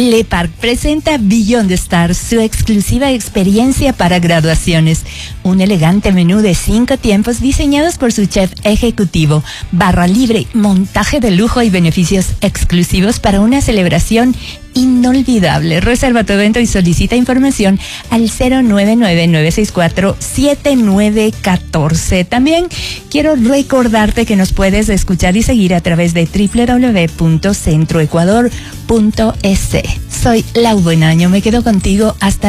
Le Parc presenta Beyond the Stars, su exclusiva experiencia para graduaciones. Un elegante menú de 5 tiempos diseñados por su chef ejecutivo. Barra libre, montaje de lujo y beneficios exclusivos para una celebración inolvidable. Reserva tu evento y solicita información al 099-964-7914. También quiero recordarte que nos puedes escuchar y seguir a través de www.centroecuador.es. Soy Lau Buenaño, me quedo contigo hasta